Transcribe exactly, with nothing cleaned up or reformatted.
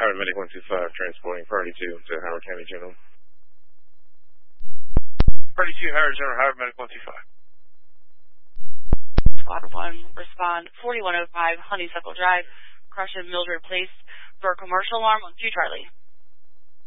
Howard Medic one two five, transporting Party two to Howard County General. Party two, Howard General, Howard Medic one two five. Squad one, respond forty-one oh five Honeysuckle Drive, Crush and Mildred Place for a commercial alarm on two Charlie.